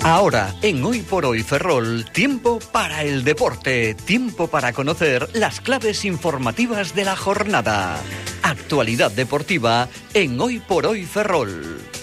Ahora, en Hoy por Hoy Ferrol, tiempo para el deporte, tiempo para conocer las claves informativas de la jornada. Actualidad deportiva en Hoy por Hoy Ferrol.